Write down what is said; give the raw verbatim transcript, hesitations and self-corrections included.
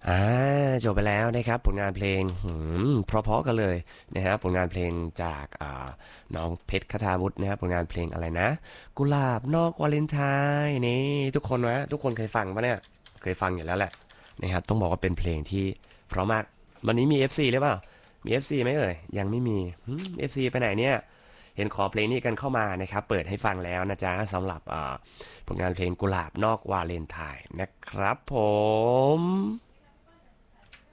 อ่าจบไปแล้วนะครับผลงานเพลงหืมเพราะๆกันเลยนะฮะผลงานเพลงจากอ่าน้องเพชรคทาวุฒินะครับผลงานเพลงอะไรนะกุหลาบนอกวาเลนไทน์นี่ทุกคนนะทุกคนเคยฟังปะเนี่ยเคยฟังอยู่แล้วแหละนะครับต้องบอกว่าเป็นเพลงที่เพราะมากวันนี้มี เอฟ ซี หรือเปล่ามี เอฟ ซี ไหมเอ่ยยังไม่มีหืม เอฟ ซี ไปไหนเนี่ยเห็นขอเพลงนี้กันเข้ามานะครับเปิดให้ฟังแล้วนะจ๊ะสำหรับอ่าผลงานเพลงกุหลาบนอกวาเลนไทน์นะครับผม